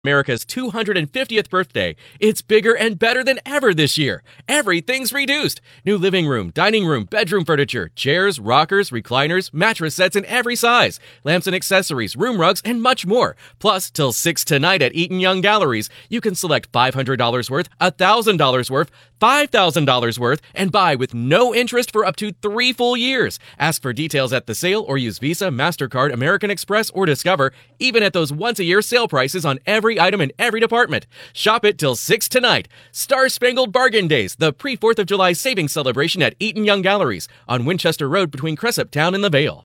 America's 250th birthday. It's bigger and better than ever this year. Everything's reduced. New living room, dining room, bedroom furniture, chairs, rockers, recliners, mattress sets in every size, lamps and accessories, room rugs, and much more. Plus, till 6 tonight at Eaton Young Galleries, you can select $500 worth, $1,000 worth, $5,000 worth, and buy with no interest for up to 3 full years. Ask for details at the sale or use Visa, MasterCard, American Express, or Discover, even at those once-a-year sale prices on every item in every department. Shop it till 6 tonight. Star Spangled Bargain Days, the pre-4th of July savings celebration at Eaton Young Galleries on Winchester Road between Cressup Town and the Vale.